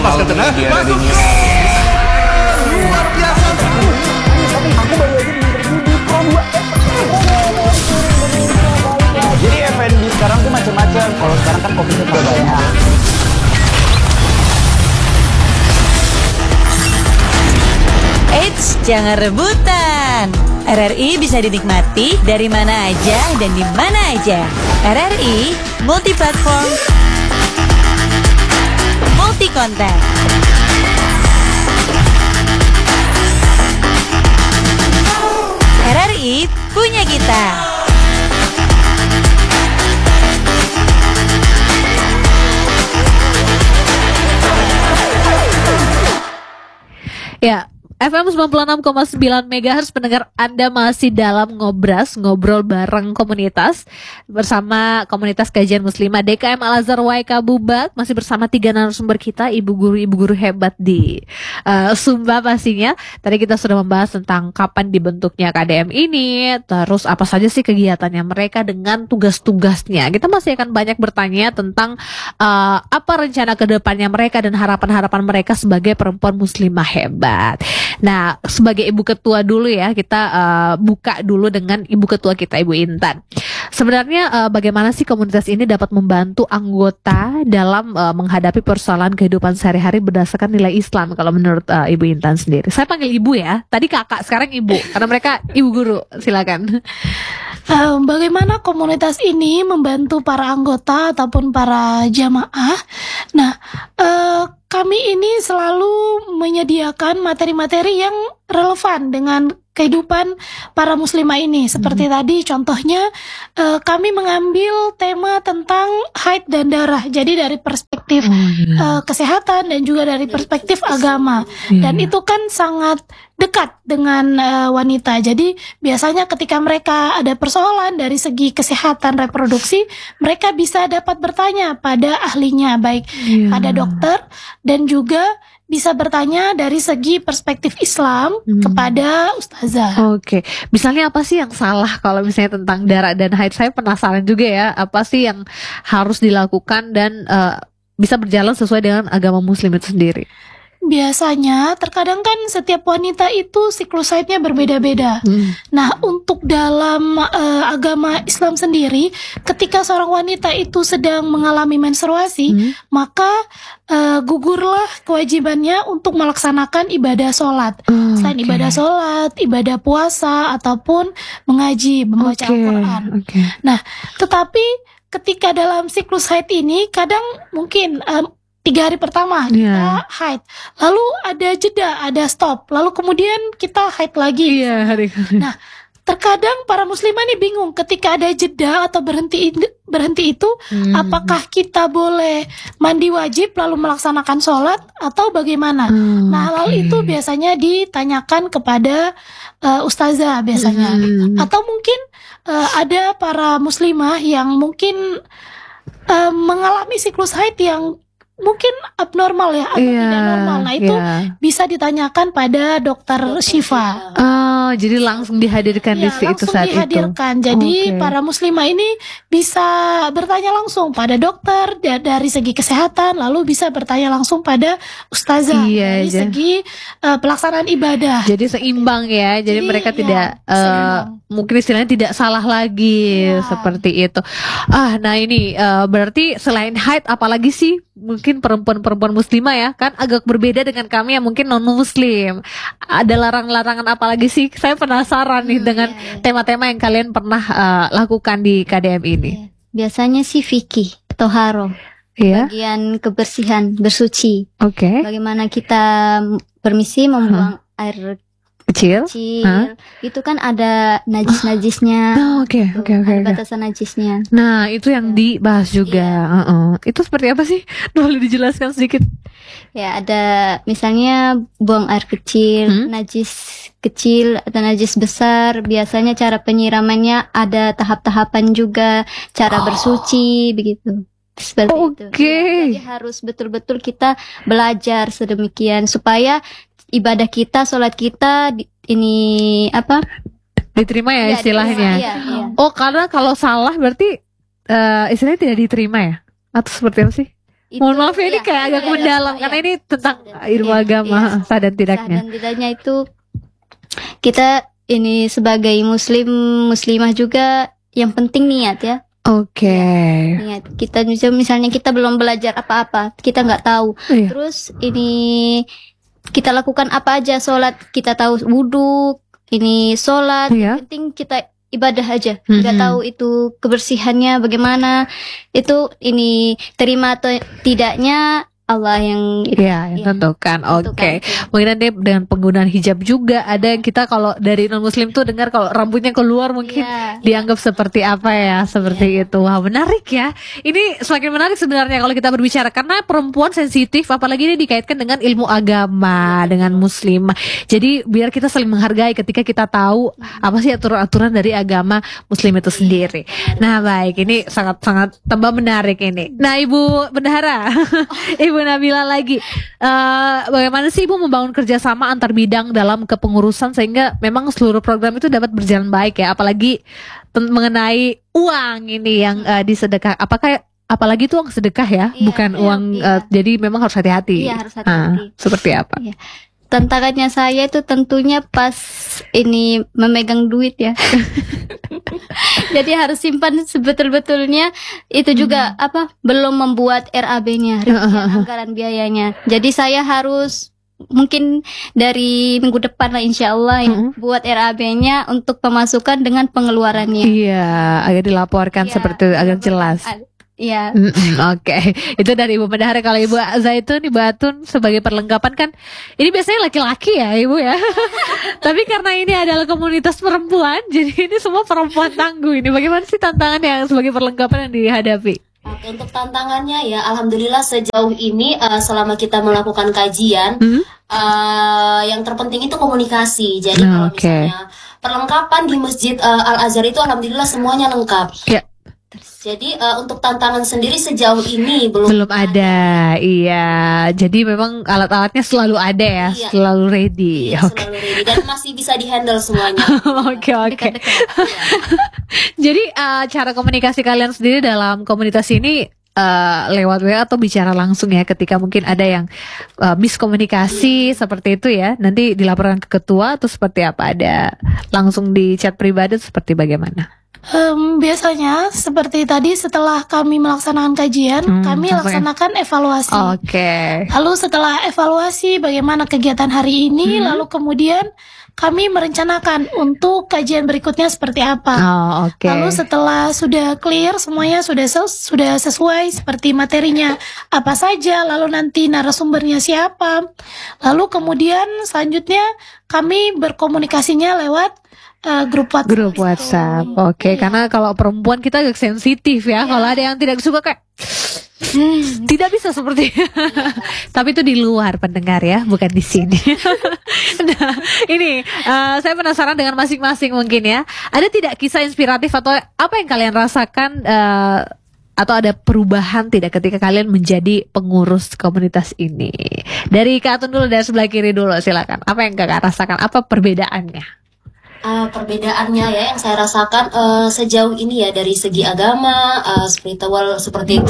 Mas Kapten. dia ada di Masuk New. luar biasa. Aku baru aja di Pro 2. Jadi F&B sekarang tuh macam-macam. Kalau sekarang kan kopi juga banyak. Eits, jangan rebutan. RRI bisa dinikmati dari mana aja dan di mana aja. RRI multi platform, multi konten. RRI punya kita. Ya, FM 96,9 MHz pendengar Anda masih dalam ngobrol bareng komunitas bersama komunitas kajian muslimah DKM Al-Azhar YK Bubak, masih bersama 3 narasumber kita, ibu guru hebat di Sumba pastinya. Tadi kita sudah membahas tentang kapan dibentuknya KDM ini, terus apa saja sih kegiatannya mereka dengan tugas-tugasnya. Kita masih akan banyak bertanya tentang apa rencana kedepannya mereka dan harapan-harapan mereka sebagai perempuan muslimah hebat. Nah, sebagai ibu ketua dulu ya, kita buka dulu dengan ibu ketua kita, Ibu Intan. Sebenarnya bagaimana sih komunitas ini dapat membantu anggota dalam menghadapi persoalan kehidupan sehari-hari berdasarkan nilai Islam kalau menurut Ibu Intan sendiri? Saya panggil ibu ya, tadi kakak, sekarang ibu, karena mereka ibu guru. Silakan. Bagaimana komunitas ini membantu para anggota ataupun para jamaah? Nah, kami ini selalu menyediakan materi-materi yang relevan dengan kehidupan para muslimah ini. Seperti tadi contohnya kami mengambil tema tentang haid dan darah. Jadi dari perspektif kesehatan dan juga dari perspektif agama. Dan itu kan sangat dekat dengan wanita. Jadi biasanya ketika mereka ada persoalan dari segi kesehatan reproduksi, mereka bisa dapat bertanya pada ahlinya, baik pada dokter dan juga bisa bertanya dari segi perspektif Islam kepada ustazah. Oke. Misalnya apa sih yang salah kalau misalnya tentang darah dan haid? Saya penasaran juga ya, apa sih yang harus dilakukan dan bisa berjalan sesuai dengan agama muslim itu sendiri? Biasanya terkadang kan setiap wanita itu siklus haidnya berbeda-beda. Nah, untuk dalam agama Islam sendiri, ketika seorang wanita itu sedang mengalami menstruasi, maka gugurlah kewajibannya untuk melaksanakan ibadah sholat. Selain ibadah sholat, ibadah puasa, ataupun mengaji, membaca Al-Quran. Nah, tetapi ketika dalam siklus haid ini, kadang mungkin 3 hari pertama kita haid, lalu ada jeda, ada stop, lalu kemudian kita haid lagi. Nah, terkadang para muslimah ini bingung ketika ada jeda atau berhenti itu, apakah kita boleh mandi wajib lalu melaksanakan sholat atau bagaimana? Nah, lalu itu biasanya ditanyakan kepada ustazah biasanya, atau mungkin ada para muslimah yang mungkin mengalami siklus haid yang mungkin abnormal ya atau tidak normal. Nah, itu bisa ditanyakan pada dokter Syifa. Jadi langsung dihadirkan di situ saat dihadirkan. itu. Jadi para muslimah ini bisa bertanya langsung pada dokter dari segi kesehatan, lalu bisa bertanya langsung pada ustazah dari segi pelaksanaan ibadah. Jadi seimbang ya. Jadi mereka tidak mungkin istilahnya tidak salah lagi seperti itu. Nah ini berarti selain haid apalagi sih mungkin perempuan-perempuan muslimah ya, kan agak berbeda dengan kami yang mungkin non muslim. Ada larangan-larangan apalagi sih? Saya penasaran nih dengan tema-tema yang kalian pernah lakukan di KDM ini. Biasanya sih fikih, toharo, bagian kebersihan, bersuci. Bagaimana kita permisi membuang air kecil. Itu kan ada najis-najisnya. Ada batasan najisnya. Nah, itu yang dibahas juga. Itu seperti apa sih? Boleh dijelaskan sedikit? Ya, ada misalnya buang air kecil, najis kecil atau najis besar. Biasanya cara penyiramannya ada tahap-tahapan juga, cara bersuci begitu. Seperti itu. Jadi harus betul-betul kita belajar sedemikian supaya ibadah kita, sholat kita ini apa? Diterima ya istilahnya. Oh, karena kalau salah berarti istilahnya tidak diterima ya? Atau seperti apa sih? Mohon maaf ya, ini kayak agak iya, mendalam iya. karena ini tentang ilmu Iya, agama, iya. sah dan tidaknya. Dan tidaknya itu kita ini sebagai muslimah juga yang penting niat ya. Oke. Niat. Kita misalnya kita belum belajar apa-apa, kita nggak tahu. Iya. Terus ini kita lakukan apa aja, sholat kita tahu wudhu, ini sholat, Iya. yang penting kita ibadah aja, nggak Mhm. tahu itu kebersihannya bagaimana, itu ini terima atau tidaknya Allah yang Iya, yang tentukan. Oke. tentukan. Mungkin nanti dengan penggunaan hijab juga ada yang kita kalau dari non muslim tuh dengar kalau rambutnya keluar mungkin Iya. dianggap seperti apa ya, seperti itu. Wah, menarik ya. Ini semakin menarik sebenarnya kalau kita berbicara karena perempuan sensitif, apalagi ini dikaitkan dengan ilmu agama, dengan muslimah. Jadi biar kita saling menghargai ketika kita tahu apa sih aturan-aturan dari agama muslim itu sendiri. Nah, baik, ini sangat-sangat tambah menarik ini. Nah, Ibu Bendahara, Ibu Nabila lagi, bagaimana sih Ibu membangun kerjasama antar bidang dalam kepengurusan sehingga memang seluruh program itu dapat berjalan baik ya, apalagi mengenai uang ini yang disedekah, apalagi itu uang sedekah ya, Iya, bukan iya, uang, iya. jadi memang harus hati-hati. Iya, harus hati-hati. Seperti apa? Iya. Tantangannya saya itu tentunya pas ini memegang duit ya. Jadi harus simpan sebetul-betulnya. Itu juga belum membuat RAB-nya, rincian anggaran biayanya. Jadi saya harus mungkin dari minggu depan lah insya Allah buat RAB-nya untuk pemasukan dengan pengeluarannya. Iya, agak dilaporkan Iya, seperti itu, agak jelas. Iya. Oke, itu dari Ibu Bendahara. Kalau Ibu Zaitun, Ibu Atun sebagai perlengkapan kan, ini biasanya laki-laki ya Ibu ya. Tapi karena ini adalah komunitas perempuan, jadi ini semua perempuan tangguh. Ini bagaimana sih tantangan yang sebagai perlengkapan yang dihadapi? Oke, untuk tantangannya ya, alhamdulillah sejauh ini selama kita melakukan kajian, yang terpenting itu komunikasi. Jadi kalau Oke. misalnya perlengkapan di Masjid Al Azhar itu alhamdulillah semuanya lengkap. Ya. Jadi untuk tantangan sendiri sejauh ini belum ada. Iya, jadi memang alat-alatnya selalu ada ya, Iya. selalu ready. Iya, Oke. selalu ready dan masih bisa dihandle semuanya. Oke. Jadi cara komunikasi kalian sendiri dalam komunitas ini lewat WA atau bicara langsung ya, ketika mungkin ada yang miskomunikasi seperti itu ya, nanti dilaporkan ke ketua atau seperti apa, ada langsung di chat pribadi seperti bagaimana? Biasanya seperti tadi setelah kami melaksanakan kajian, kami laksanakan evaluasi. Oke. Lalu setelah evaluasi bagaimana kegiatan hari ini, lalu kemudian kami merencanakan untuk kajian berikutnya seperti apa. Oh, oke. Lalu setelah sudah clear semuanya, sudah sesuai seperti materinya apa saja, lalu nanti narasumbernya siapa. Lalu kemudian selanjutnya kami berkomunikasinya lewat grup WhatsApp. Grup WhatsApp. Oke, karena kalau perempuan kita agak sensitif ya. Kalau ada yang tidak suka kayak tidak bisa seperti tapi itu di luar pendengar ya, bukan di sini. Nah, ini saya penasaran dengan masing-masing mungkin ya. Ada tidak kisah inspiratif atau apa yang kalian rasakan atau ada perubahan tidak ketika kalian menjadi pengurus komunitas ini? Dari Kak Atun dulu, dari sebelah kiri dulu, silakan. Apa yang Kakak rasakan? Apa perbedaannya? Perbedaannya ya yang saya rasakan sejauh ini ya dari segi agama, spiritual seperti itu.